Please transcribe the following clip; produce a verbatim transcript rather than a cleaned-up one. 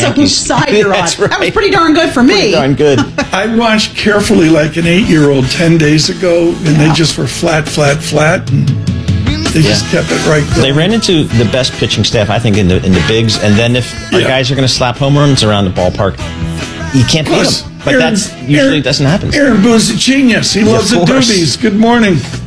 know whose side you're on. That's right. That was pretty darn good for me. Pretty darn good. I watched carefully like an eight-year-old ten days ago, and Yeah. they just were flat, flat, flat, and they just Yeah. kept it right there. They ran into the best pitching staff, I think, in the in the bigs. And then if our Yeah. guys are going to slap home runs around the ballpark, you can't beat Plus, them. But Aaron- that's usually Aaron- doesn't happen. Aaron Boone's a genius. He Yeah, loves of the course. doobies. Good morning.